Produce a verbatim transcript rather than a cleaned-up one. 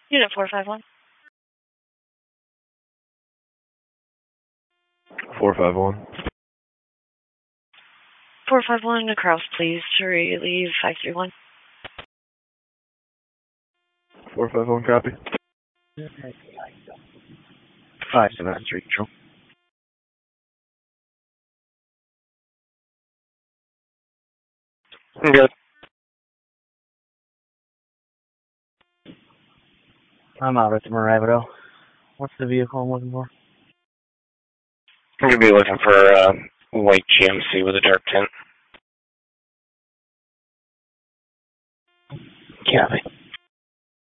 Unit four five one. four five one. four five one, across, please, to relieve five three one. four five one, copy. five seven nine three, control. Good. I'm out at the Moravito. What's the vehicle I'm looking for? I'm going to be looking for a uh, white G M C with a dark tint. Copy.